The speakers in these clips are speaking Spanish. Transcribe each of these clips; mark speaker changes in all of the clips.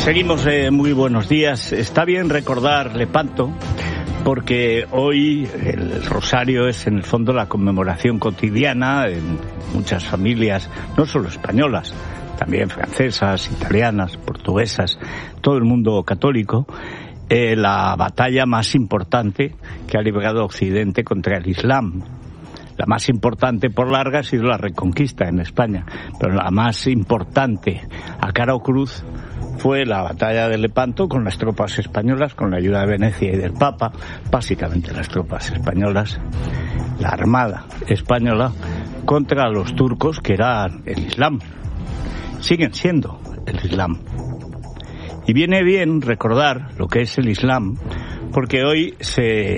Speaker 1: Seguimos, muy buenos días. Está bien recordar Lepanto, porque hoy el rosario es en el fondo la conmemoración cotidiana en muchas familias, no solo españolas, también francesas, italianas, portuguesas, todo el mundo católico, la batalla más importante que ha librado Occidente contra el Islam. La más importante por larga ha sido la Reconquista en España, pero la más importante a cara o cruz fue la batalla de Lepanto con las tropas españolas, con la ayuda de Venecia y del Papa, básicamente las tropas españolas, la armada española, contra los turcos, que eran el Islam. Siguen siendo el Islam. Y viene bien recordar lo que es el Islam, porque hoy es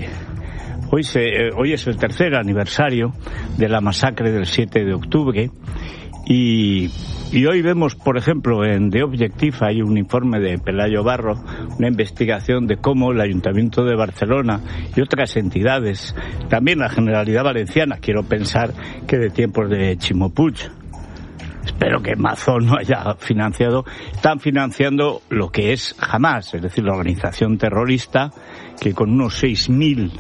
Speaker 1: el tercer aniversario de la masacre del 7 de octubre y hoy vemos, por ejemplo, en The Objective hay un informe de Pelayo Barro, una investigación de cómo el Ayuntamiento de Barcelona y otras entidades, también la Generalidad Valenciana, quiero pensar que de tiempos de Ximo Puig, espero que Mazón no haya financiado, están financiando lo que es Hamás, es decir, la organización terrorista que con unos 6.000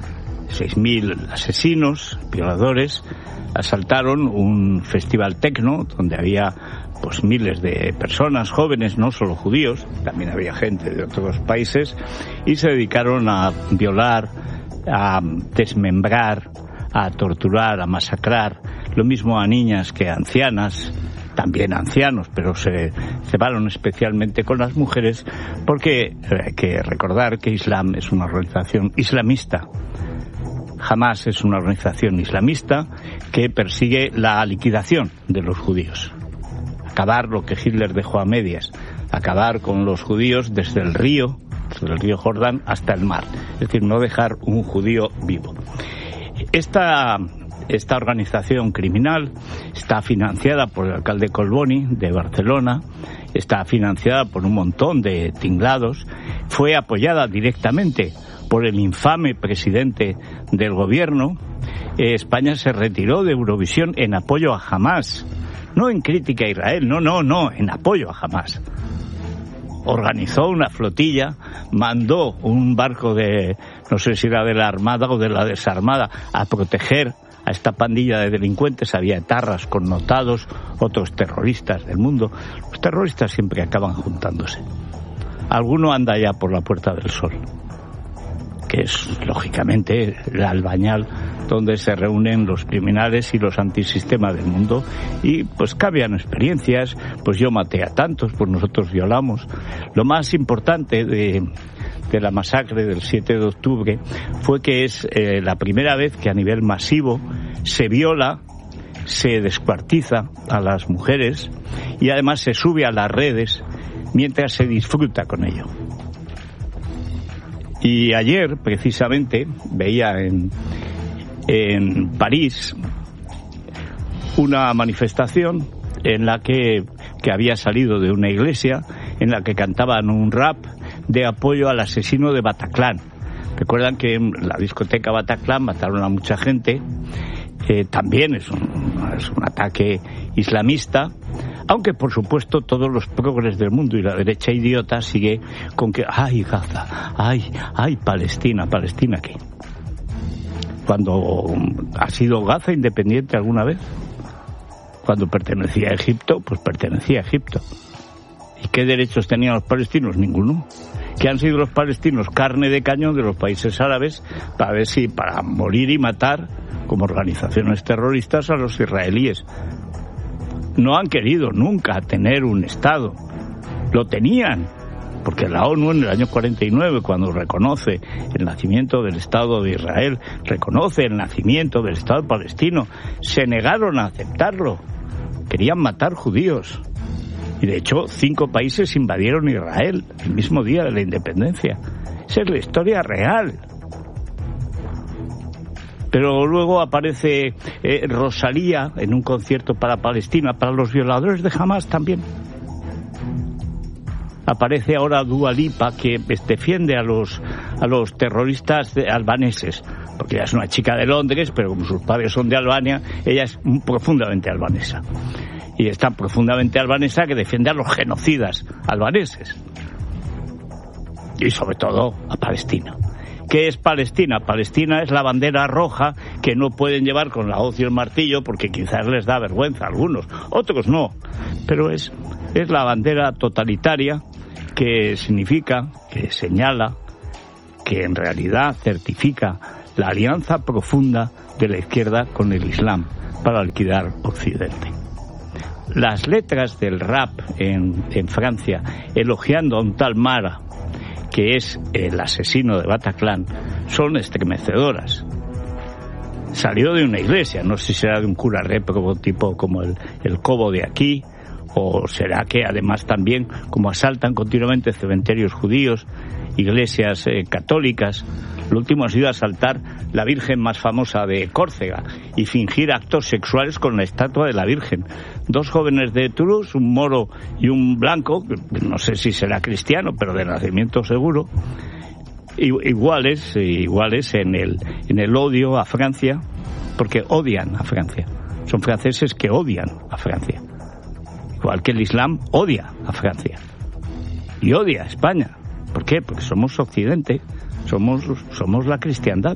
Speaker 1: asesinos, violadores, asaltaron un festival tecno donde había pues miles de personas, jóvenes, no solo judíos, también había gente de otros países, y se dedicaron a violar, a desmembrar, a torturar, a masacrar, lo mismo a niñas que a ancianas, también ancianos, pero se cebaron especialmente con las mujeres, porque hay que recordar que Islam es una organización islamista. Hamás es una organización islamista que persigue la liquidación de los judíos. Acabar lo que Hitler dejó a medias. Acabar con los judíos desde el río Jordán hasta el mar. Es decir, no dejar un judío vivo. Esta organización criminal está financiada por el alcalde Collboni de Barcelona, está financiada por un montón de tinglados, fue apoyada directamente por el infame presidente del gobierno. España se retiró de Eurovisión en apoyo a Hamás, no en crítica a Israel, no, en apoyo a Hamás. Organizó una flotilla, mandó un barco de, no sé si era de la Armada o de la Desarmada, a proteger a esta pandilla de delincuentes. Había etarras connotados, otros terroristas del mundo. Los terroristas siempre acaban juntándose. Alguno anda ya por la Puerta del Sol, que es, lógicamente, el Albañal, donde se reúnen los criminales y los antisistema del mundo, y pues cambian experiencias, pues yo maté a tantos, pues nosotros violamos. Lo más importante de la masacre del 7 de octubre fue que es la primera vez que a nivel masivo se viola, se descuartiza a las mujeres y además se sube a las redes mientras se disfruta con ello. Y ayer, precisamente, veía en París una manifestación en la que había salido de una iglesia, en la que cantaban un rap de apoyo al asesino de Bataclan. Recuerdan que en la discoteca Bataclan mataron a mucha gente. También es un ataque islamista, aunque por supuesto todos los progres del mundo y la derecha idiota sigue con que ¡ay, Gaza! ¡Ay, Palestina! ¿Palestina qué? Cuando ha sido Gaza independiente alguna vez, cuando pertenecía a Egipto, pues pertenecía a Egipto. ¿Y qué derechos tenían los palestinos? Ninguno. ¿Qué han sido los palestinos? Carne de cañón de los países árabes para morir y matar como organizaciones terroristas a los israelíes. No han querido nunca tener un Estado. Lo tenían, porque la ONU en el año 49, cuando reconoce el nacimiento del Estado de Israel, reconoce el nacimiento del Estado palestino, se negaron a aceptarlo. Querían matar judíos. Y de hecho, 5 países invadieron Israel el mismo día de la independencia. Esa es la historia real. Pero luego aparece Rosalía en un concierto para Palestina, para los violadores de Hamás también. Aparece ahora Dua Lipa, que defiende a los terroristas albaneses, porque ella es una chica de Londres, pero como sus padres son de Albania, ella es profundamente albanesa. Y está profundamente albanesa, que defiende a los genocidas albaneses. Y sobre todo a Palestina. ¿Qué es Palestina? Palestina es la bandera roja que no pueden llevar con la hoz y el martillo porque quizás les da vergüenza a algunos, otros no. Pero es la bandera totalitaria que significa, que señala, que en realidad certifica la alianza profunda de la izquierda con el Islam para liquidar Occidente. Las letras del rap en Francia, elogiando a un tal Mara, que es el asesino de Bataclan, son estremecedoras. Salió de una iglesia, no sé si será de un cura réprobo tipo como el Cobo de aquí, o será que además también, como asaltan continuamente cementerios judíos, iglesias católicas, lo último ha sido asaltar la Virgen más famosa de Córcega y fingir actos sexuales con la estatua de la Virgen. 2 jóvenes de Toulouse, un moro y un blanco, no sé si será cristiano, pero de nacimiento seguro, iguales en el odio a Francia, porque odian a Francia. Son franceses que odian a Francia. Igual que el Islam odia a Francia. Y odia a España. ¿Por qué? Porque somos Occidente, somos la cristiandad.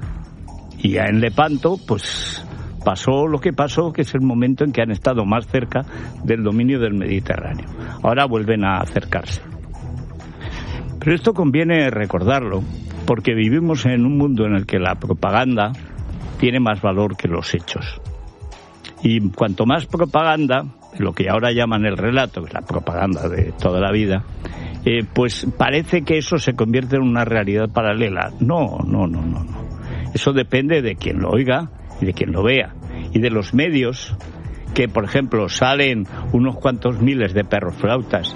Speaker 1: Y ya en Lepanto, pues pasó lo que pasó, que es el momento en que han estado más cerca del dominio del Mediterráneo. Ahora vuelven a acercarse. Pero esto conviene recordarlo, porque vivimos en un mundo en el que la propaganda tiene más valor que los hechos. Y cuanto más propaganda, lo que ahora llaman el relato, que es la propaganda de toda la vida, pues parece que eso se convierte en una realidad paralela. No. Eso depende de quien lo oiga y de quien lo vea. Y de los medios, que por ejemplo salen unos cuantos miles de perroflautas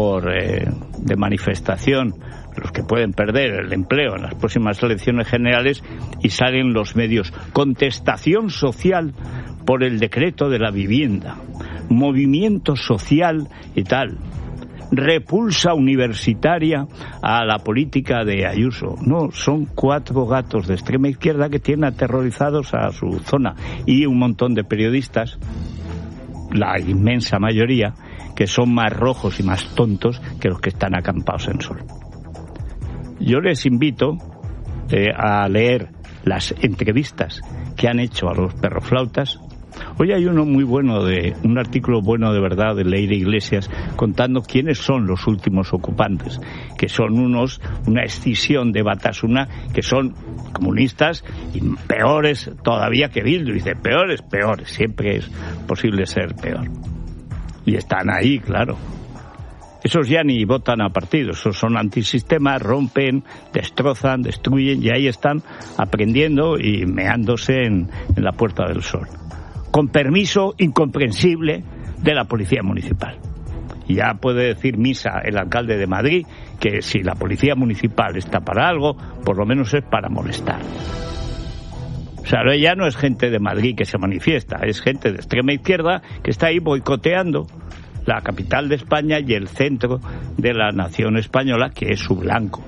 Speaker 1: de manifestación, los que pueden perder el empleo en las próximas elecciones generales, y salen los medios. Contestación social por el decreto de la vivienda. Movimiento social y tal. Repulsa universitaria a la política de Ayuso. No, son 4 gatos de extrema izquierda que tienen aterrorizados a su zona, y un montón de periodistas, la inmensa mayoría, que son más rojos y más tontos que los que están acampados en Sol. Yo les invito a leer las entrevistas que han hecho a los perroflautas. Hoy hay un artículo bueno de verdad de Leire Iglesias contando quiénes son los últimos ocupantes, que son una escisión de Batasuna, que son comunistas y peores todavía que Bildu. Dice, peores, siempre es posible ser peor. Y están ahí, claro. Esos ya ni votan a partidos, esos son antisistema, rompen, destrozan, destruyen, y ahí están aprendiendo y meándose en la Puerta del Sol, con permiso incomprensible de la Policía Municipal. Y ya puede decir misa el alcalde de Madrid que si la Policía Municipal está para algo, por lo menos es para molestar. O sea, ya no es gente de Madrid que se manifiesta, es gente de extrema izquierda que está ahí boicoteando la capital de España y el centro de la nación española, que es su blanco.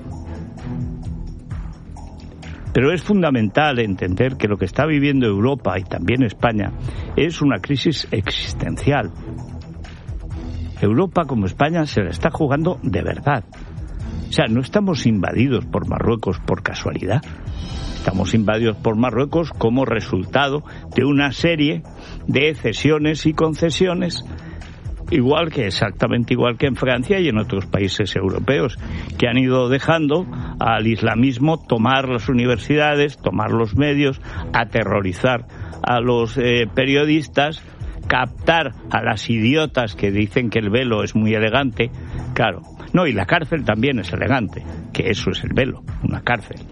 Speaker 1: Pero es fundamental entender que lo que está viviendo Europa y también España es una crisis existencial. Europa, como España, se la está jugando de verdad. O sea, no estamos invadidos por Marruecos por casualidad. Estamos invadidos por Marruecos como resultado de una serie de cesiones y concesiones, exactamente igual que en Francia y en otros países europeos, que han ido dejando al islamismo tomar las universidades, tomar los medios, aterrorizar a los periodistas, captar a las idiotas que dicen que el velo es muy elegante. Claro, no, y la cárcel también es elegante, que eso es el velo, una cárcel.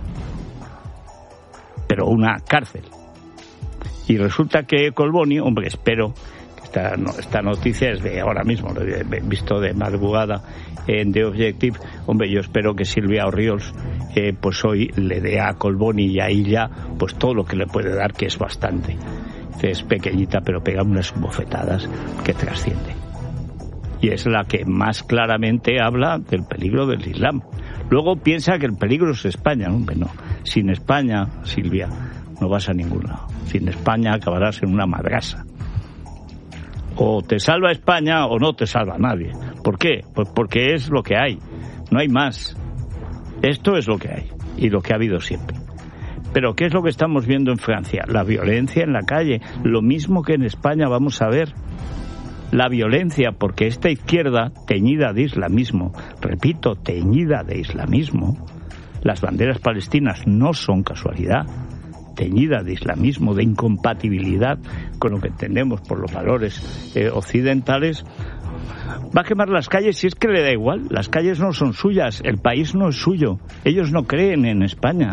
Speaker 1: Pero una cárcel. Y resulta que Colboni, hombre, espero... Esta noticia es de ahora mismo, lo he visto de madrugada en The Objective. Hombre, yo espero que Silvia Orriols pues hoy le dé a Colboni y a ella pues todo lo que le puede dar, que es bastante. Es pequeñita, pero pega unas bofetadas que trasciende. Y es la que más claramente habla del peligro del Islam. Luego piensa que el peligro es España. Hombre, no. Sin España, Silvia, no vas a ningún lado. Sin España acabarás en una madrasa. O te salva España o no te salva nadie. ¿Por qué? Pues porque es lo que hay. No hay más. Esto es lo que hay y lo que ha habido siempre. Pero ¿qué es lo que estamos viendo en Francia? La violencia en la calle. Lo mismo que en España vamos a ver. La violencia, porque esta izquierda teñida de islamismo, repito, teñida de islamismo, las banderas palestinas no son casualidad, teñida de islamismo, de incompatibilidad con lo que entendemos por los valores occidentales, va a quemar las calles y es que le da igual. Las calles no son suyas, el país no es suyo, ellos no creen en España.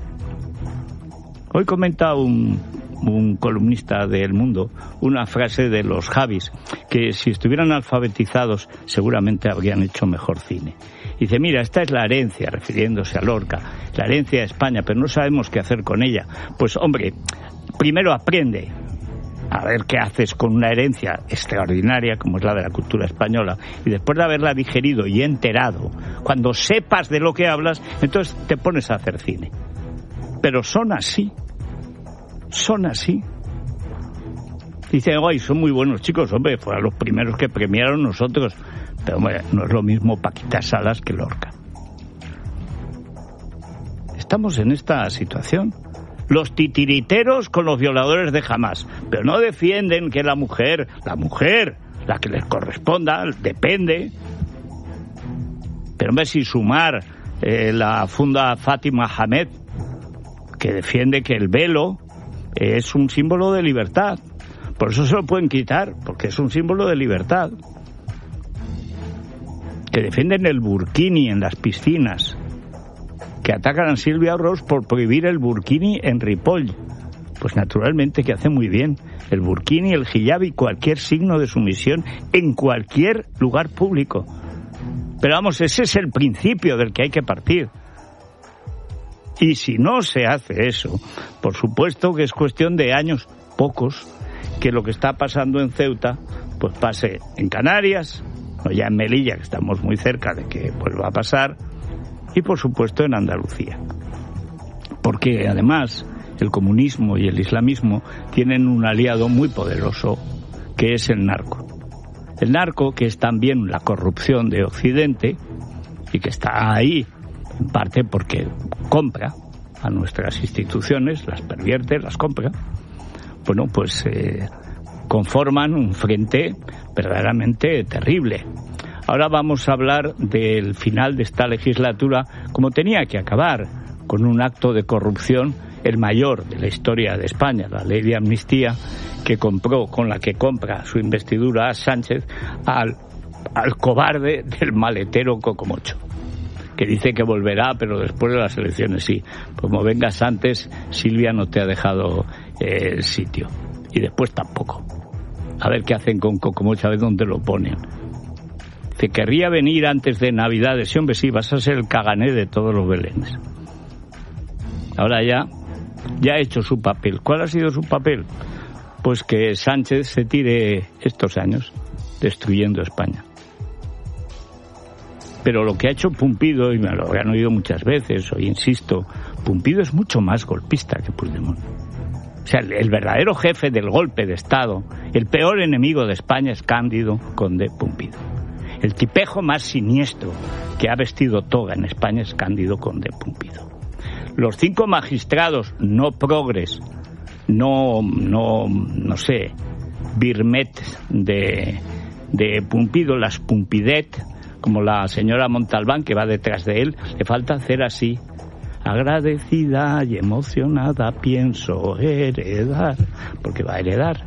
Speaker 1: Hoy comenta un columnista del Mundo una frase de los Javis, que si estuvieran alfabetizados seguramente habrían hecho mejor cine. Dice, mira, esta es la herencia, refiriéndose a Lorca, la herencia de España, pero no sabemos qué hacer con ella. Pues hombre, primero aprende a ver qué haces con una herencia extraordinaria como es la de la cultura española, y después de haberla digerido y enterado, cuando sepas de lo que hablas, entonces te pones a hacer cine. Pero son así. Dicen, ¡ay, son muy buenos chicos! Hombre, fueron los primeros que premiaron nosotros. Pero hombre, no es lo mismo Paquita Salas que Lorca. Estamos en esta situación. Los titiriteros con los violadores de Hamás. Pero no defienden que la mujer, la que les corresponda, depende. Pero hombre, si sumar la funda Fátima Hamed, que defiende que el velo es un símbolo de libertad. Por eso se lo pueden quitar, porque es un símbolo de libertad. Que defienden el burkini en las piscinas. Que atacan a Silvia Ros por prohibir el burkini en Ripoll. Pues naturalmente que hace muy bien. El burkini, el hijab y cualquier signo de sumisión en cualquier lugar público. Pero vamos, ese es el principio del que hay que partir. Y si no se hace eso, por supuesto que es cuestión de años, pocos, que lo que está pasando en Ceuta, pues pase en Canarias, o ya en Melilla, que estamos muy cerca de que vuelva a pasar, y por supuesto en Andalucía. Porque además el comunismo y el islamismo tienen un aliado muy poderoso, que es el narco. El narco, que es también la corrupción de Occidente, y que está ahí, en parte porque compra a nuestras instituciones, las pervierte, las compra, bueno, pues conforman un frente verdaderamente terrible. Ahora vamos a hablar del final de esta legislatura, como tenía que acabar, con un acto de corrupción, el mayor de la historia de España, la ley de amnistía, con la que compra su investidura a Sánchez al cobarde del maletero Cocomocho, que dice que volverá, pero después de las elecciones sí. Como vengas antes, Silvia no te ha dejado el sitio. Y después tampoco. A ver qué hacen con Cocomocho, a ver dónde lo ponen. Dice, querría venir antes de Navidades. Sí, hombre, sí, vas a ser el cagané de todos los belenes. Ahora ya ha hecho su papel. ¿Cuál ha sido su papel? Pues que Sánchez se tire estos años destruyendo España. Pero lo que ha hecho Pumpido, y me lo habrán oído muchas veces, hoy insisto, Pumpido es mucho más golpista que Puigdemont. O sea, el verdadero jefe del golpe de Estado, el peor enemigo de España es Cándido Conde Pumpido. El tipejo más siniestro que ha vestido toga en España es Cándido Conde Pumpido. Los 5 magistrados no progres, no sé, birmet de Pumpido, las Pumpidet, como la señora Montalbán que va detrás de él, le falta hacer así. Agradecida y emocionada pienso heredar, porque va a heredar.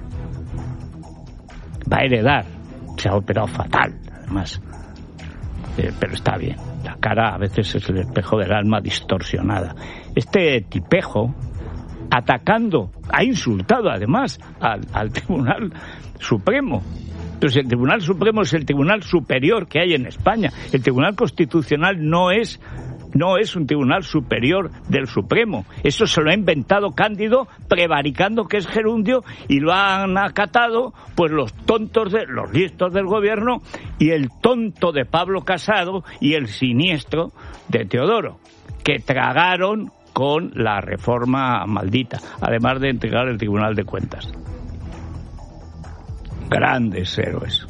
Speaker 1: Se ha operado fatal, además. Pero está bien. La cara a veces es el espejo del alma distorsionada. Este tipejo, atacando, ha insultado además al Tribunal Supremo. Entonces el Tribunal Supremo es el tribunal superior que hay en España. El Tribunal Constitucional no es un tribunal superior del Supremo. Eso se lo ha inventado Cándido, prevaricando que es gerundio, y lo han acatado pues los listos del gobierno, y el tonto de Pablo Casado y el siniestro de Teodoro, que tragaron con la reforma maldita, además de entregar el Tribunal de Cuentas. grandes héroes.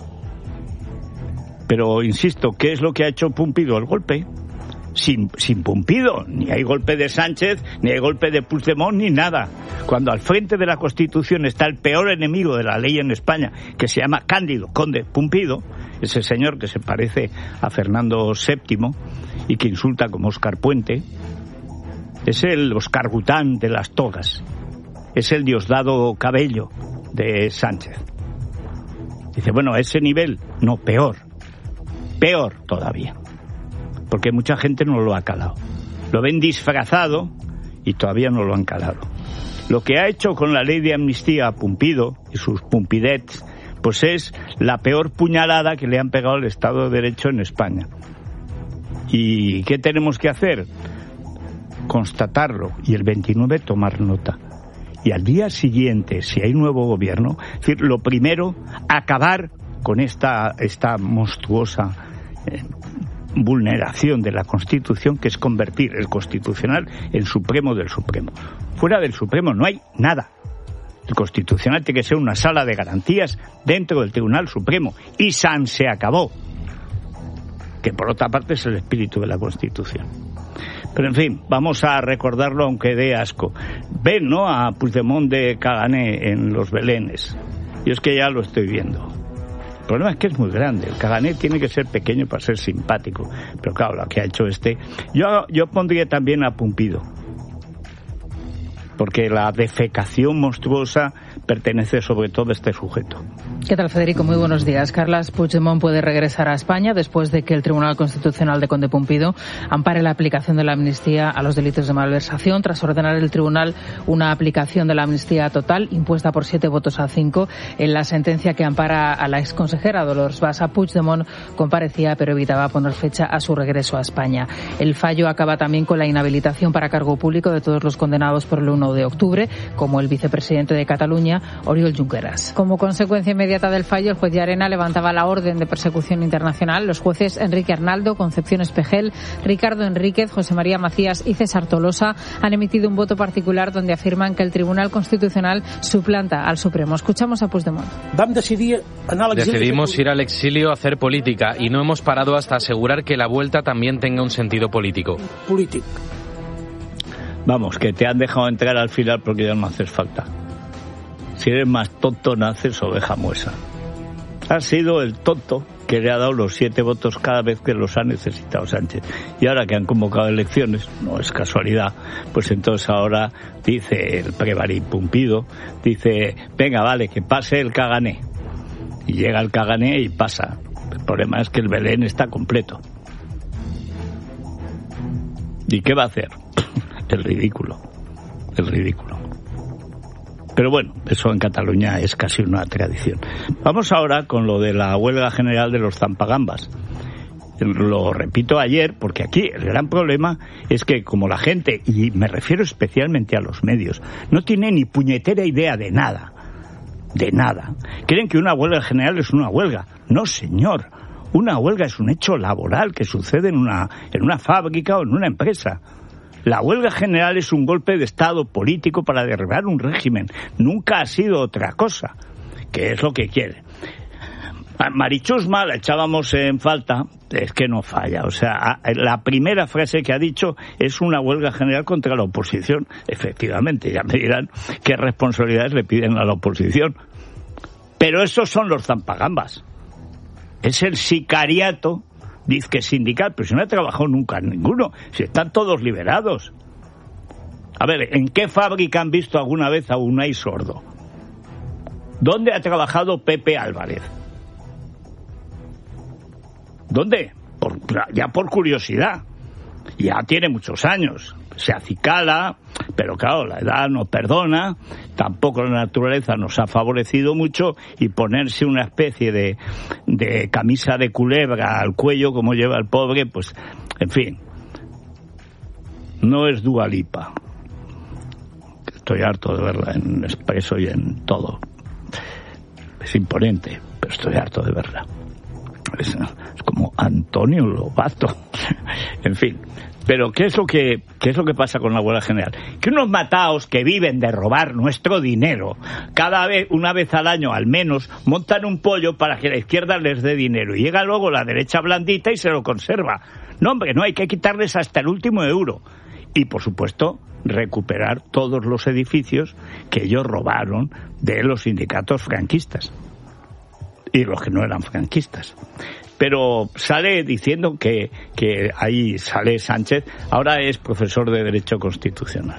Speaker 1: Pero, insisto, ¿qué es lo que ha hecho Pumpido? El golpe. Sin Pumpido, ni hay golpe de Sánchez, ni hay golpe de Puigdemont, ni nada. Cuando al frente de la Constitución está el peor enemigo de la ley en España, que se llama Cándido Conde Pumpido, ese señor que se parece a Fernando VII y que insulta como Óscar Puente, es el Óscar Gután de las togas, es el Diosdado Cabello de Sánchez. Dice, bueno, a ese nivel, no, peor todavía. Porque mucha gente no lo ha calado. Lo ven disfrazado y todavía no lo han calado. Lo que ha hecho con la ley de amnistía a Pumpido y sus pumpidets, pues es la peor puñalada que le han pegado al Estado de Derecho en España. ¿Y qué tenemos que hacer? Constatarlo y el 29 tomar nota. Y al día siguiente, si hay nuevo gobierno, es decir, lo primero, acabar con esta monstruosa vulneración de la Constitución, que es convertir el Constitucional en Supremo del Supremo. Fuera del Supremo no hay nada. El Constitucional tiene que ser una sala de garantías dentro del Tribunal Supremo. Y se acabó. Que por otra parte es el espíritu de la Constitución. Pero en fin, vamos a recordarlo aunque dé asco. Ven, ¿no?, a Puigdemont de Cagané en los Belenes. Yo es que ya lo estoy viendo. El problema es que es muy grande. El Cagané tiene que ser pequeño para ser simpático. Pero claro, lo que ha hecho yo pondría también a Pumpido. Porque la defecación monstruosa pertenece sobre todo a este sujeto.
Speaker 2: ¿Qué tal, Federico? Muy buenos días. Carles Puigdemont puede regresar a España después de que el Tribunal Constitucional de Conde Pumpido ampare la aplicación de la amnistía a los delitos de malversación, tras ordenar el tribunal una aplicación de la amnistía total impuesta por 7 votos a 5 en la sentencia que ampara a la exconsejera Dolors Bassa. Puigdemont comparecía, pero evitaba poner fecha a su regreso a España. El fallo acaba también con la inhabilitación para cargo público de todos los condenados por el 1 de octubre, como el vicepresidente de Cataluña, Oriol Junqueras.
Speaker 3: Como consecuencia inmediata del fallo, el juez Llarena levantaba la orden de persecución internacional. Los jueces Enrique Arnaldo, Concepción Espejel, Ricardo Enríquez, José María Macías y César Tolosa han emitido un voto particular donde afirman que el Tribunal Constitucional suplanta al Supremo. Escuchamos a Puigdemont.
Speaker 4: Decidimos ir al exilio a hacer política y no hemos parado hasta asegurar que la vuelta también tenga un sentido político.
Speaker 1: Vamos, que te han dejado entrar al final porque ya no haces falta. Si eres más tonto, naces oveja muesa. Has sido el tonto que le ha dado los 7 votos cada vez que los ha necesitado Sánchez. Y ahora que han convocado elecciones, no es casualidad, pues entonces ahora dice el prevarí Pumpido, dice, venga, vale, que pase el Cagané. Y llega el Cagané y pasa. El problema es que el Belén está completo. ¿Y qué va a hacer? El ridículo. Pero bueno, eso en Cataluña es casi una tradición. Vamos ahora con lo de la huelga general de los zampagambas. Lo repito ayer, porque aquí el gran problema es que como la gente, y me refiero especialmente a los medios, no tiene ni puñetera idea de nada. Creen que una huelga general es una huelga. No, señor. Una huelga es un hecho laboral que sucede en una fábrica o en una empresa. La huelga general es un golpe de Estado político para derribar un régimen. Nunca ha sido otra cosa, que es lo que quiere. A Marichusma la echábamos en falta, es que no falla. O sea, la primera frase que ha dicho es una huelga general contra la oposición. Efectivamente, ya me dirán qué responsabilidades le piden a la oposición. Pero esos son los zampagambas. Es el sicariato, dice que es sindical, pero si no ha trabajado nunca en ninguno, si están todos liberados. A ver, ¿en qué fábrica han visto alguna vez a Unai Sordo? ¿Dónde ha trabajado Pepe Álvarez? ¿Dónde? Ya por curiosidad. Ya tiene muchos años. Se acicala, pero claro, la edad no perdona, tampoco la naturaleza nos ha favorecido mucho, y ponerse una especie de camisa de culebra al cuello como lleva el pobre, pues, en fin, no es Dua Lipa. Estoy harto de verla en Expreso y en todo. Es imponente, pero estoy harto de verla. Es como Antonio Lobato. En fin, Pero ¿qué es lo que pasa con la huelga general? Que unos mataos que viven de robar nuestro dinero, una vez al año al menos, montan un pollo para que la izquierda les dé dinero. Y llega luego la derecha blandita y se lo conserva. No, hombre, no, hay que quitarles hasta el último euro. Y, por supuesto, recuperar todos los edificios que ellos robaron de los sindicatos franquistas. Y los que no eran franquistas. Pero sale diciendo que ahí sale Sánchez, ahora es profesor de Derecho Constitucional.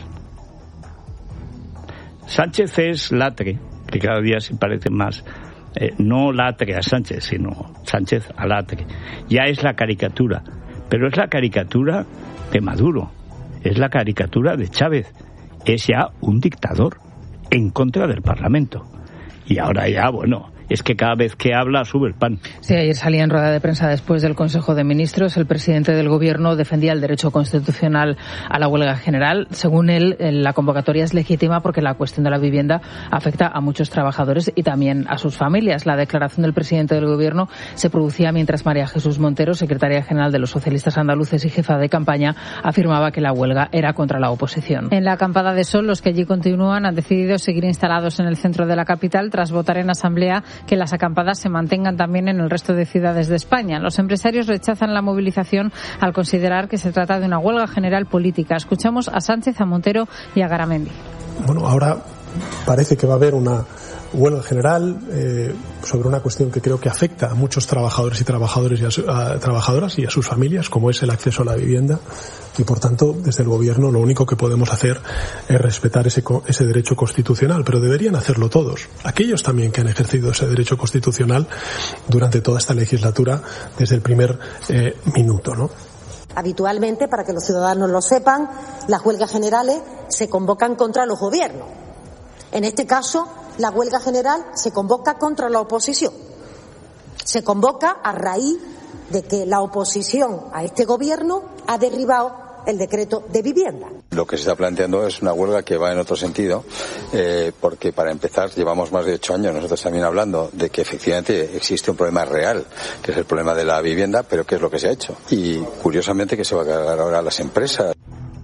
Speaker 1: Sánchez es Latre, que cada día se parece más, no Latre a Sánchez, sino Sánchez a Latre. Ya es la caricatura, pero es la caricatura de Maduro, es la caricatura de Chávez, es ya un dictador en contra del Parlamento. Y ahora ya, bueno, es que cada vez que habla sube el pan.
Speaker 2: Sí, ayer salía en rueda de prensa después del Consejo de Ministros. El presidente del Gobierno defendía el derecho constitucional a la huelga general. Según él, la convocatoria es legítima porque la cuestión de la vivienda afecta a muchos trabajadores y también a sus familias. La declaración del presidente del Gobierno se producía mientras María Jesús Montero, secretaria general de los socialistas andaluces y jefa de campaña, afirmaba que la huelga era contra la oposición.
Speaker 3: En la acampada de Sol, los que allí continúan han decidido seguir instalados en el centro de la capital tras votar en asamblea que las acampadas se mantengan también en el resto de ciudades de España. Los empresarios rechazan la movilización al considerar que se trata de una huelga general política. Escuchamos a Sánchez, a Montero y a Garamendi.
Speaker 5: Bueno, ahora parece que va a haber una huelga general sobre una cuestión que creo que afecta a muchos trabajadores y trabajadoras y a sus familias, como es el acceso a la vivienda. Y, por tanto, desde el Gobierno lo único que podemos hacer es respetar ese derecho constitucional, pero deberían hacerlo todos. Aquellos también que han ejercido ese derecho constitucional durante toda esta legislatura desde el primer minuto, ¿no?
Speaker 6: Habitualmente, para que los ciudadanos lo sepan, las huelgas generales se convocan contra los gobiernos. En este caso, la huelga general se convoca contra la oposición. Se convoca a raíz de que la oposición a este gobierno ha derribado el decreto de vivienda.
Speaker 7: Lo que se está planteando es una huelga que va en otro sentido, porque para empezar llevamos más de 8 años nosotros también hablando de que efectivamente existe un problema real, que es el problema de la vivienda, pero ¿qué es lo que se ha hecho? Y curiosamente que se va a cargar ahora a las empresas.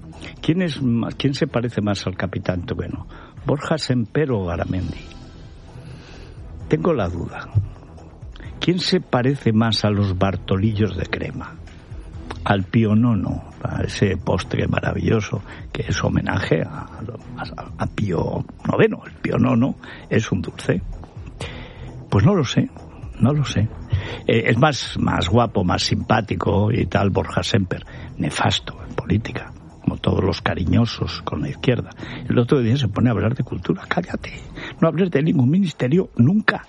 Speaker 1: ¿Quién se parece más al capitán Trueno? ¿Borja Semper o Garamendi? Tengo la duda. ¿Quién se parece más a los Bartolillos de crema? Al Pío Nono, a ese postre maravilloso que es homenaje a Pío IX. El Pío Nono es un dulce. Pues no lo sé. Es más guapo, más simpático y tal Borja Semper. Nefasto en política, como todos los cariñosos con la izquierda. El otro día se pone a hablar de cultura. Cállate, no hables de ningún ministerio nunca.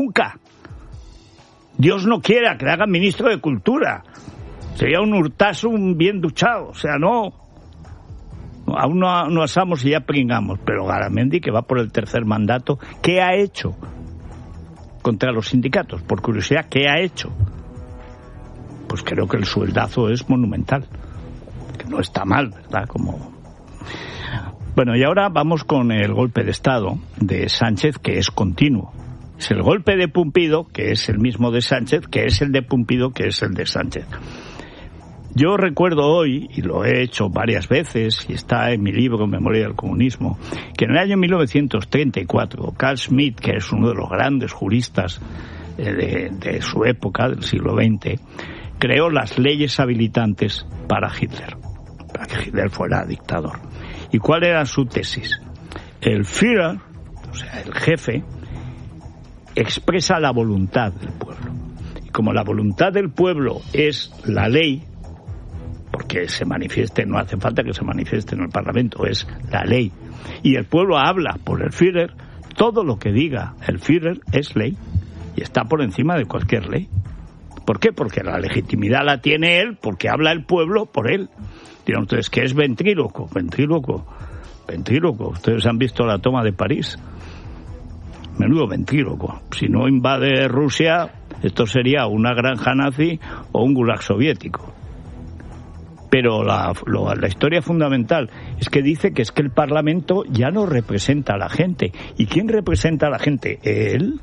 Speaker 1: Dios no quiera que le hagan ministro de Cultura. Sería un Urtasun bien duchado. O sea, no. Aún no asamos y ya pringamos. Pero Garamendi, que va por el 3er mandato, ¿qué ha hecho contra los sindicatos? Por curiosidad, ¿qué ha hecho? Pues creo que el sueldazo es monumental. Que no está mal, ¿verdad? Bueno, y ahora vamos con el golpe de Estado de Sánchez, que es continuo. Es el golpe de Pumpido, que es el mismo de Sánchez, que es el de Pumpido, que es el de Sánchez. Yo recuerdo hoy, y lo he hecho varias veces, y está en mi libro Memoria del Comunismo, que en el año 1934, Carl Schmitt, que es uno de los grandes juristas de su época, del siglo XX, creó las leyes habilitantes para Hitler, para que Hitler fuera dictador. ¿Y cuál era su tesis? El Führer, o sea, el jefe, expresa la voluntad del pueblo. Y como la voluntad del pueblo es la ley, porque se manifieste, no hace falta que se manifieste en el Parlamento, es la ley, y el pueblo habla por el Führer, todo lo que diga el Führer es ley y está por encima de cualquier ley. ¿Por qué? Porque la legitimidad la tiene él, porque habla el pueblo por él. Dirán ustedes, ¿qué es ventríloco? Ventríloco. Ustedes han visto la toma de París. Menudo ventríloco. Si no invade Rusia, esto sería una granja nazi o un gulag soviético. Pero la historia fundamental es que dice que es que el Parlamento ya no representa a la gente. ¿Y quién representa a la gente? Él,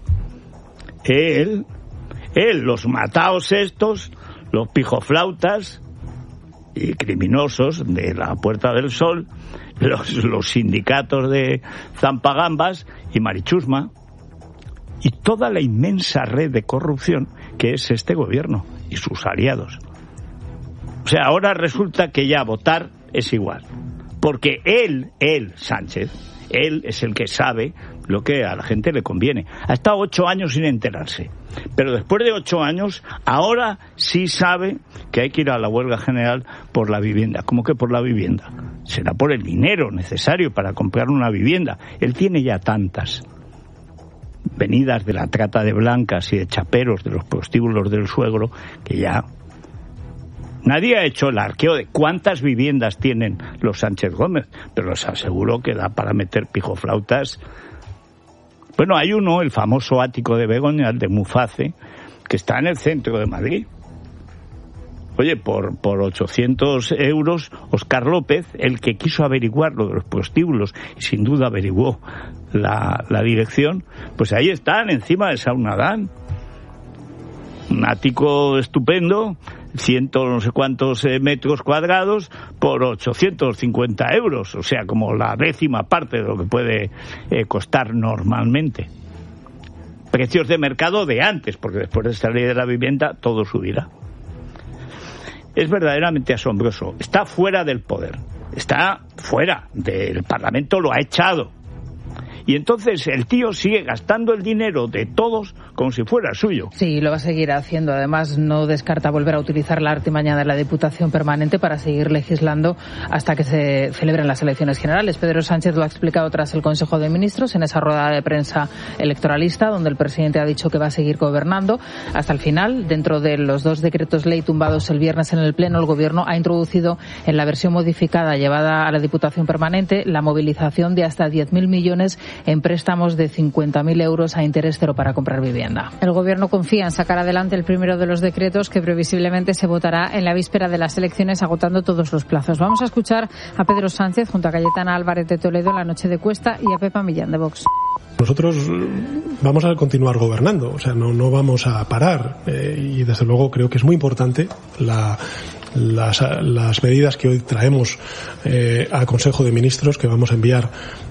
Speaker 1: los mataos estos, los pijoflautas, y criminosos de la Puerta del Sol, los sindicatos de Zampagambas y Marichusma, y toda la inmensa red de corrupción que es este gobierno y sus aliados. O sea, ahora resulta que ya votar es igual, porque él, Sánchez, él es el que sabe lo que a la gente le conviene. Ha estado 8 años sin enterarse, pero después de 8 años, ahora sí sabe que hay que ir a la huelga general por la vivienda. ¿Cómo que por la vivienda? Será por el dinero necesario para comprar una vivienda. Él tiene ya tantas, venidas de la trata de blancas y de chaperos de los prostíbulos del suegro, que ya nadie ha hecho el arqueo de cuántas viviendas tienen los Sánchez Gómez, pero les aseguro que da para meter pijoflautas. Bueno, hay uno, el famoso ático de Begoña, el de Muface, que está en el centro de Madrid. Oye, por 800 euros, Óscar López, el que quiso averiguar lo de los prostíbulos, y sin duda averiguó la dirección, pues ahí están, encima de Saunadán. Un ático estupendo, 100 no sé cuántos metros cuadrados, por 850 euros, o sea, como la 10ª parte de lo que puede costar normalmente. Precios de mercado de antes, porque después de esta ley de la vivienda todo subirá. Es verdaderamente asombroso. Está fuera del poder, está fuera del Parlamento, lo ha echado. Y entonces el tío sigue gastando el dinero de todos como si fuera suyo.
Speaker 2: Sí, lo va a seguir haciendo. Además, no descarta volver a utilizar la artimaña de la Diputación Permanente para seguir legislando hasta que se celebren las elecciones generales. Pedro Sánchez lo ha explicado tras el Consejo de Ministros en esa rueda de prensa electoralista, donde el presidente ha dicho que va a seguir gobernando hasta el final. Dentro de los 2 decretos ley tumbados el viernes en el Pleno, el Gobierno ha introducido en la versión modificada llevada a la Diputación Permanente la movilización de hasta 10.000 millones en préstamos de 50.000 euros a interés cero para comprar vivienda.
Speaker 3: El Gobierno confía en sacar adelante el primero de los decretos que previsiblemente se votará en la víspera de las elecciones, agotando todos los plazos. Vamos a escuchar a Pedro Sánchez junto a Cayetana Álvarez de Toledo en la noche de Cuesta y a Pepa Millán de Vox.
Speaker 5: Nosotros vamos a continuar gobernando, o sea, no vamos a parar y desde luego creo que es muy importante las medidas que hoy traemos al Consejo de Ministros, que vamos a enviar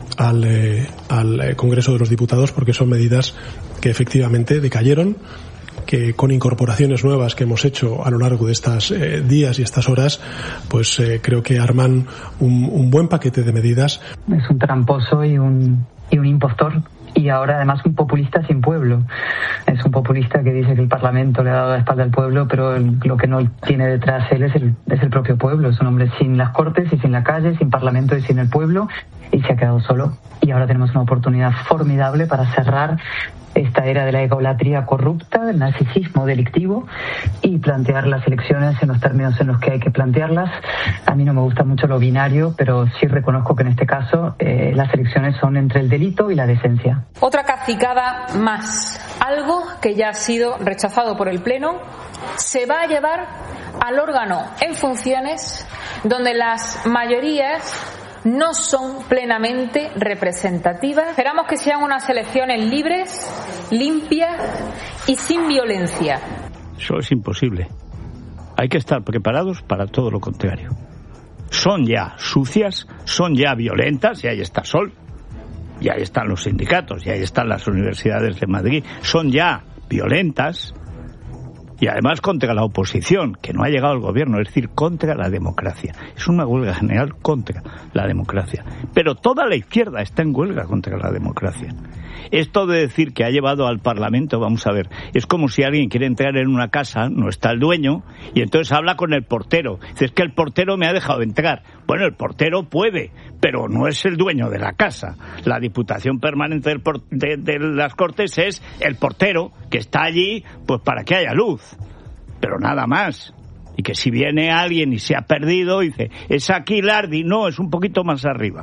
Speaker 5: al Congreso de los Diputados, porque son medidas que efectivamente decayeron, que con incorporaciones nuevas que hemos hecho a lo largo de estos días y estas horas, pues creo que arman un buen paquete de medidas.
Speaker 8: Es un tramposo y un impostor. Y ahora además un populista sin pueblo. Es un populista que dice que el Parlamento le ha dado la espalda al pueblo, pero lo que no tiene detrás él es el propio pueblo. Es un hombre sin las Cortes y sin la calle, sin Parlamento y sin el pueblo, y se ha quedado solo. Y ahora tenemos una oportunidad formidable para cerrar esta era de la egolatría corrupta, del narcisismo delictivo, y plantear las elecciones en los términos en los que hay que plantearlas. A mí no me gusta mucho lo binario, pero sí reconozco que en este caso las elecciones son entre el delito y la decencia.
Speaker 9: Otra cacicada más. Algo que ya ha sido rechazado por el Pleno se va a llevar al órgano en funciones donde las mayorías no son plenamente representativas. Esperamos que sean unas elecciones libres, limpias y sin violencia.
Speaker 1: Eso es imposible. Hay que estar preparados para todo lo contrario. Son ya sucias, son ya violentas, y ahí está Sol, y ahí están los sindicatos, y ahí están las universidades de Madrid. Son ya violentas, y además contra la oposición, que no ha llegado al gobierno, es decir, contra la democracia. Es una huelga general contra la democracia. Pero toda la izquierda está en huelga contra la democracia. Esto de decir que ha llevado al Parlamento, vamos a ver, es como si alguien quiere entrar en una casa, no está el dueño, y entonces habla con el portero. Dice, es que el portero me ha dejado entrar. Bueno, el portero puede, pero no es el dueño de la casa. La Diputación Permanente de las Cortes es el portero, que está allí pues para que haya luz, pero nada más. Y que si viene alguien y se ha perdido, dice, es aquí Lardi, no, es un poquito más arriba.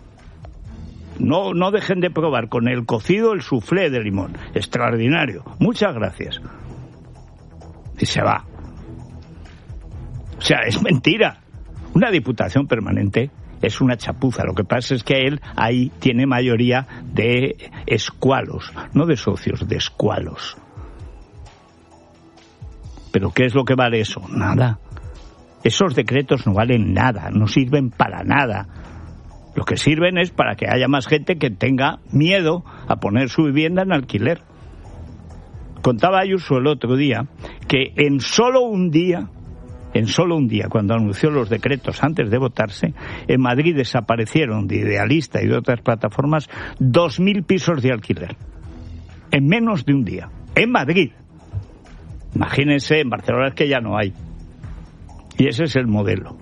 Speaker 1: No dejen de probar con el cocido el soufflé de limón. Extraordinario. Muchas gracias. Y se va. O sea, es mentira. Una Diputación Permanente es una chapuza. Lo que pasa es que él ahí tiene mayoría de escualos, no de socios, de escualos. ¿Pero qué es lo que vale eso? Nada. Esos decretos no valen nada, no sirven para nada. Lo que sirven es para que haya más gente que tenga miedo a poner su vivienda en alquiler. Contaba Ayuso el otro día que en solo un día, cuando anunció los decretos antes de votarse, en Madrid desaparecieron de Idealista y de otras plataformas 2.000 pisos de alquiler. En menos de un día. En Madrid. Imagínense, en Barcelona es que ya no hay. Y ese es el modelo.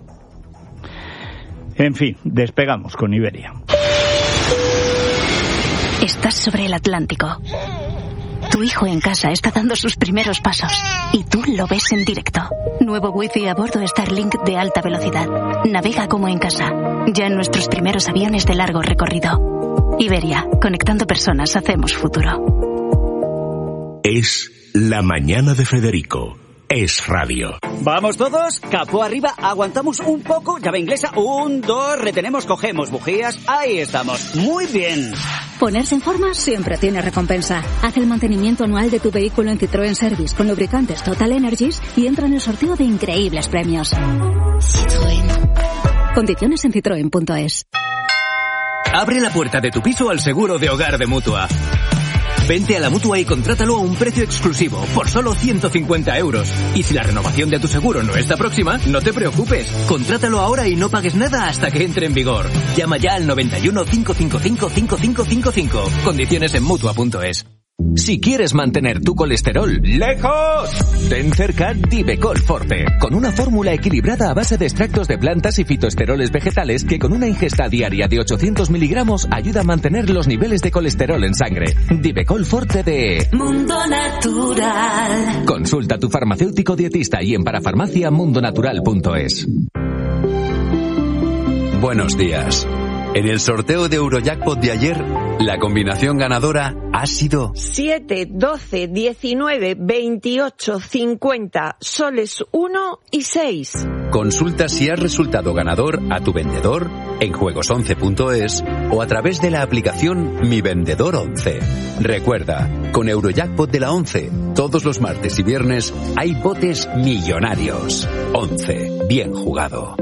Speaker 1: En fin, despegamos con Iberia.
Speaker 10: Estás sobre el Atlántico. Tu hijo en casa está dando sus primeros pasos y tú lo ves en directo. Nuevo wifi a bordo Starlink de alta velocidad. Navega como en casa. Ya en nuestros primeros aviones de largo recorrido. Iberia, conectando personas, hacemos futuro.
Speaker 11: Es la mañana de Federico. Es radio.
Speaker 12: Vamos todos, capó arriba, aguantamos un poco, llave inglesa, 1, 2, retenemos, cogemos bujías, ahí estamos, muy bien.
Speaker 13: Ponerse en forma siempre tiene recompensa. Haz el mantenimiento anual de tu vehículo en Citroën Service con lubricantes Total Energies y entra en el sorteo de increíbles premios. Citroën. Condiciones en citroen.es.
Speaker 14: Abre la puerta de tu piso al seguro de hogar de Mutua. Vente a la Mutua y contrátalo a un precio exclusivo, por solo 150 euros. Y si la renovación de tu seguro no está próxima, no te preocupes. Contrátalo ahora y no pagues nada hasta que entre en vigor. Llama ya al 91 555 5555. Condiciones en Mutua.es. Si quieres mantener tu colesterol lejos, ten cerca Divecol Forte, con una fórmula equilibrada a base de extractos de plantas y fitoesteroles vegetales que con una ingesta diaria de 800 miligramos ayuda a mantener los niveles de colesterol en sangre. Divecol Forte de
Speaker 15: Mundo Natural.
Speaker 14: Consulta a tu farmacéutico dietista y en parafarmacia mundonatural.es.
Speaker 16: Buenos días. En el sorteo de Eurojackpot de ayer, la combinación ganadora ha sido
Speaker 17: 7, 12, 19, 28, 50, soles 1 y 6.
Speaker 16: Consulta si has resultado ganador a tu vendedor en juegos11.es o a través de la aplicación Mi Vendedor 11. Recuerda, con Eurojackpot de la 11, todos los martes y viernes hay botes millonarios. 11. Bien jugado.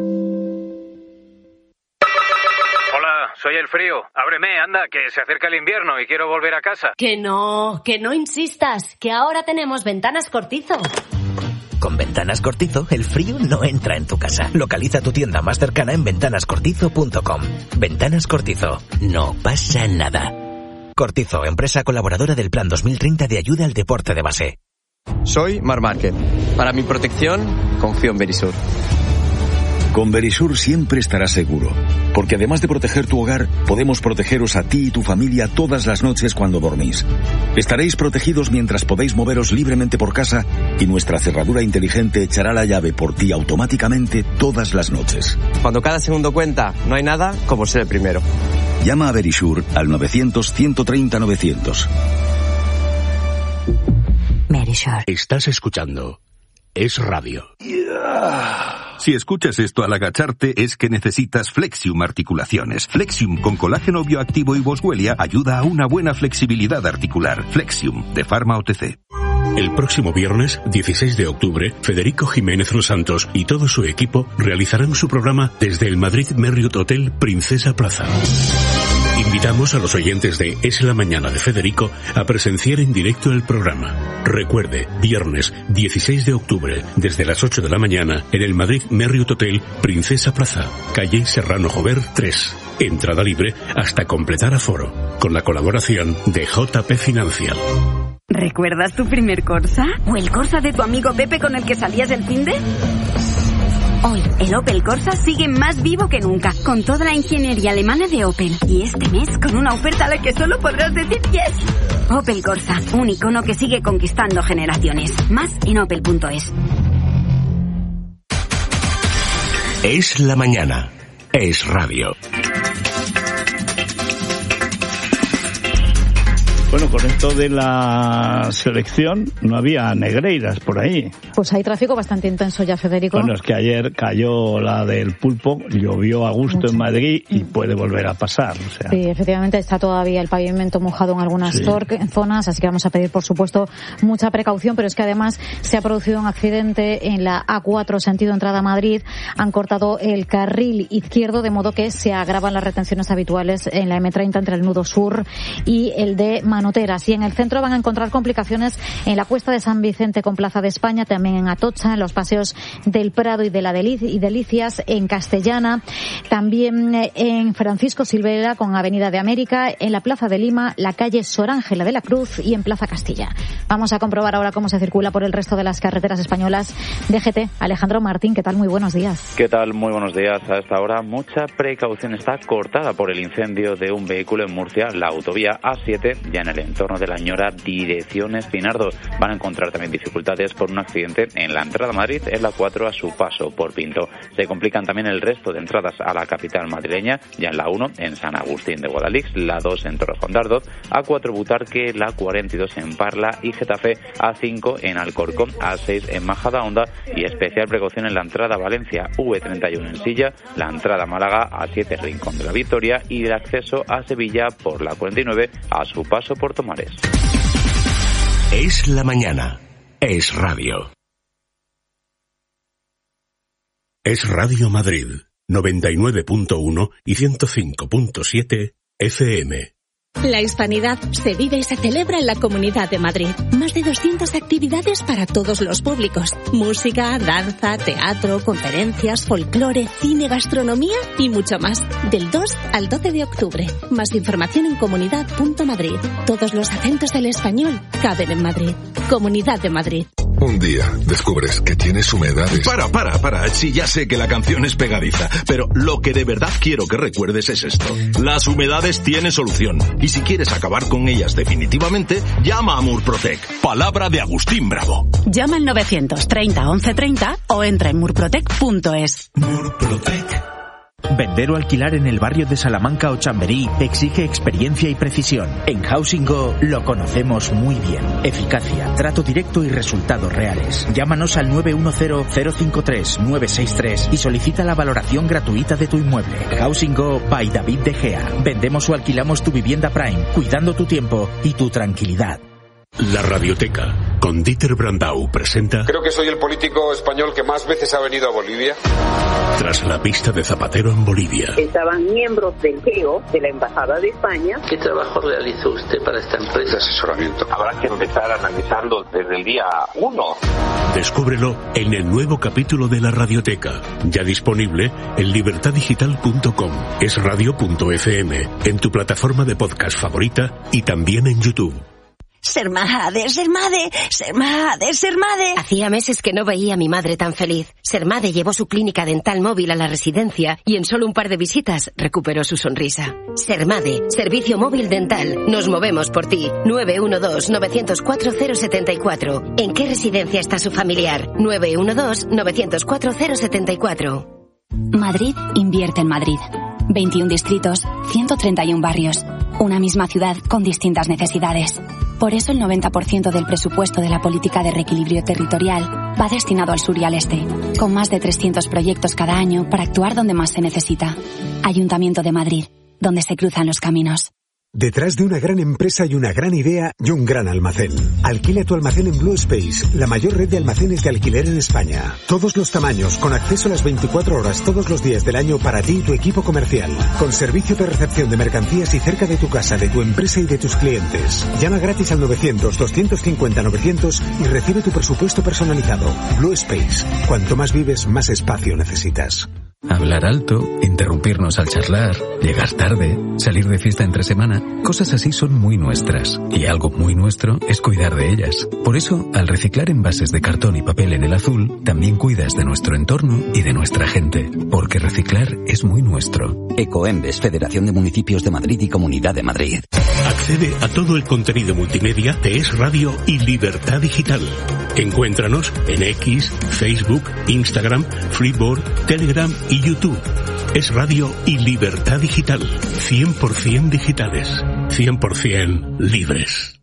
Speaker 4: Soy el frío. Ábreme, anda, que se acerca el invierno y quiero volver a casa.
Speaker 18: Que no insistas, que ahora tenemos Ventanas Cortizo.
Speaker 19: Con Ventanas Cortizo, el frío no entra en tu casa. Localiza tu tienda más cercana en ventanascortizo.com. Ventanas Cortizo. No pasa nada. Cortizo, empresa colaboradora del Plan 2030 de ayuda al deporte de base.
Speaker 20: Soy Marc Márquez. Para mi protección, confío en Verisur.
Speaker 11: Con Verisur siempre estarás seguro, porque además de proteger tu hogar, podemos protegeros a ti y tu familia todas las noches cuando dormís. Estaréis protegidos mientras podéis moveros libremente por casa y nuestra cerradura inteligente echará la llave por ti automáticamente todas las noches.
Speaker 20: Cuando cada segundo cuenta, no hay nada como ser el primero.
Speaker 11: Llama a Verisur al 900-130-900.
Speaker 19: Verisur.
Speaker 11: Estás escuchando Es Radio. Si escuchas esto al agacharte es que necesitas Flexium Articulaciones. Flexium con colágeno bioactivo y boswellia ayuda a una buena flexibilidad articular. Flexium de Pharma OTC. El próximo viernes, 16 de octubre, Federico Jiménez Los Santos y todo su equipo realizarán su programa desde el Madrid Marriott Hotel Princesa Plaza. Invitamos a los oyentes de Es la Mañana de Federico a presenciar en directo el programa. Recuerde, viernes 16 de octubre, desde las 8 de la mañana, en el Madrid Marriott Hotel Princesa Plaza, calle Serrano Jover 3. Entrada libre hasta completar aforo, con la colaboración de JP Financial.
Speaker 21: ¿Recuerdas tu primer Corsa? ¿O el Corsa de tu amigo Pepe con el que salías el finde? Hoy, el Opel Corsa sigue más vivo que nunca, con toda la ingeniería alemana de Opel. Y este mes, con una oferta a la que solo podrás decir yes. Opel Corsa, un icono que sigue conquistando generaciones. Más en opel.es.
Speaker 11: Es la mañana. Es radio.
Speaker 1: Bueno, con esto de la selección no había negreiras por ahí.
Speaker 3: Pues hay tráfico bastante intenso ya, Federico.
Speaker 1: Bueno, es que ayer cayó la del pulpo, llovió a gusto en Madrid y puede volver a pasar. O sea.
Speaker 3: Sí, efectivamente está todavía el pavimento mojado en algunas zonas, así que vamos a pedir, por supuesto, mucha precaución, pero es que además se ha producido un accidente en la A4 sentido entrada a Madrid. Han cortado el carril izquierdo, de modo que se agravan las retenciones habituales en la M30 entre el nudo sur y el de Manoteras. Y en el centro van a encontrar complicaciones en la Cuesta de San Vicente con Plaza de España, también en Atocha, en los paseos del Prado y de la Delicias, en Castellana, también en Francisco Silvera con Avenida de América, en la Plaza de Lima, la calle Sor Ángela de la Cruz y en Plaza Castilla. Vamos a comprobar ahora cómo se circula por el resto de las carreteras españolas. DGT, Alejandro Martín, ¿qué tal? Muy buenos días.
Speaker 6: ¿Qué tal? Muy buenos días. A esta hora mucha precaución está cortada por el incendio de un vehículo en Murcia, la autovía A7, ya en el entorno de La Ñora, dirección Espinardo. Van a encontrar también dificultades por un accidente en la entrada a Madrid, en la 4 a su paso por Pinto. Se complican también el resto de entradas a la capital madrileña, ya en la 1 en San Agustín de Guadalix, la 2 en Torrejón-Dardóz, A4 Butarque, la 42 en Parla y Getafe, A5 en Alcorcón, A6 en Majadahonda y especial precaución en la entrada a Valencia, V31 en Silla, la entrada a Málaga, A7 Rincón de la Victoria y el acceso a Sevilla por la 49 a su paso por Tomares.
Speaker 11: Es la mañana. Es radio. Es Radio Madrid, 99.1 y 105.7 FM.
Speaker 22: La hispanidad se vive y se celebra en la Comunidad de Madrid. Más de 200 actividades para todos los públicos. Música, danza, teatro, conferencias, folclore, cine, gastronomía y mucho más. Del 2 al 12 de octubre. Más información en comunidad.madrid. Todos los acentos del español caben en Madrid. Comunidad de Madrid.
Speaker 23: Un día descubres que tienes humedades.
Speaker 24: Para. Sí, ya sé que la canción es pegadiza, pero lo que de verdad quiero que recuerdes es esto. Las humedades tienen solución. Y si quieres acabar con ellas definitivamente, llama a Murprotec. Palabra de Agustín Bravo.
Speaker 25: Llama al 930 1130 o entra en murprotec.es.
Speaker 24: Murprotec.
Speaker 26: Vender o alquilar en el barrio de Salamanca o Chamberí exige experiencia y precisión. En Housing Go lo conocemos muy bien. Eficacia, trato directo y resultados reales. Llámanos al 910-053-963 y solicita la valoración gratuita de tu inmueble. Housing Go by David De Gea. Vendemos o alquilamos tu vivienda Prime, cuidando tu tiempo y tu tranquilidad.
Speaker 11: La Radioteca, con Dieter Brandau, presenta...
Speaker 27: Creo que soy el político español que más veces ha venido a Bolivia.
Speaker 11: Tras la pista de Zapatero en Bolivia.
Speaker 28: Estaban miembros del GEO, de la Embajada de España.
Speaker 29: ¿Qué trabajo realizó usted para esta empresa?
Speaker 27: De asesoramiento.
Speaker 30: Habrá que empezar analizando desde el día 1.
Speaker 11: Descúbrelo en el nuevo capítulo de La Radioteca, ya disponible en libertadigital.com, esradio.fm, en tu plataforma de podcast favorita y también en YouTube.
Speaker 31: Sermade.
Speaker 18: Hacía meses que no veía a mi madre tan feliz. Sermade llevó su clínica dental móvil a la residencia y en solo un par de visitas recuperó su sonrisa. Sermade, servicio móvil dental. Nos movemos por ti. 912-904-074. ¿En qué residencia está su familiar? 912-904-074.
Speaker 13: Madrid invierte en Madrid. 21 distritos, 131 barrios. Una misma ciudad con distintas necesidades. Por eso el 90% del presupuesto de la política de reequilibrio territorial va destinado al sur y al este, con más de 300 proyectos cada año para actuar donde más se necesita. Ayuntamiento de Madrid, donde se cruzan los caminos.
Speaker 32: Detrás de una gran empresa hay una gran idea y un gran almacén. Alquila tu almacén en Blue Space, la mayor red de almacenes de alquiler en España. Todos los tamaños, con acceso a las 24 horas todos los días del año para ti y tu equipo comercial. Con servicio de recepción de mercancías y cerca de tu casa, de tu empresa y de tus clientes. Llama gratis al 900-250-900 y recibe tu presupuesto personalizado. Blue Space. Cuanto más vives, más espacio necesitas.
Speaker 33: Hablar alto, interrumpirnos al charlar, llegar tarde, salir de fiesta entre semana, cosas así son muy nuestras. Y algo muy nuestro es cuidar de ellas. Por eso, al reciclar envases de cartón y papel en el azul, también cuidas de nuestro entorno y de nuestra gente. Porque reciclar es muy nuestro.
Speaker 34: Ecoembes, Federación de Municipios de Madrid y Comunidad de Madrid.
Speaker 11: Accede a todo el contenido multimedia de Es Radio y Libertad Digital. Encuéntranos en X, Facebook, Instagram, Freeboard, Telegram y YouTube. Es Radio y Libertad Digital. 100% digitales.
Speaker 2: 100% libres.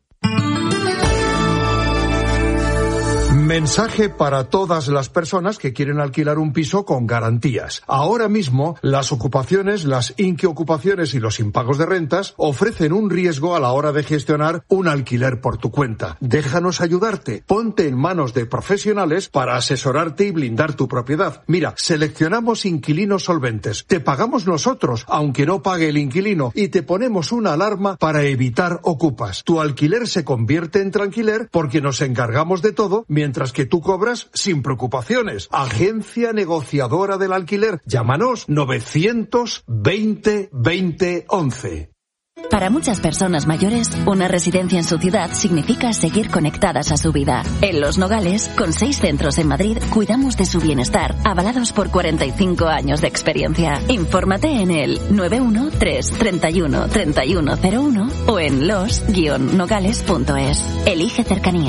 Speaker 4: Mensaje para todas las personas que quieren alquilar un piso con garantías. Ahora mismo, las ocupaciones, las inquiocupaciones y los impagos de rentas ofrecen un riesgo a la hora de gestionar un alquiler por tu cuenta. Déjanos ayudarte. Ponte en manos de profesionales para asesorarte y blindar tu propiedad. Mira, seleccionamos inquilinos solventes. Te pagamos nosotros, aunque no pague el inquilino, y te ponemos una alarma para evitar ocupas. Tu alquiler se convierte en tranquiler porque nos encargamos de todo, mientras que tú cobras sin preocupaciones. Agencia negociadora del alquiler. Llámanos 920 20 11.
Speaker 5: Para muchas personas mayores, una residencia en su ciudad significa seguir conectadas a su vida. En Los Nogales, con 6 centros en Madrid, cuidamos de su bienestar, avalados por 45 años de experiencia. Infórmate en el 913 31 3101 o en los-nogales.es. Elige cercanía.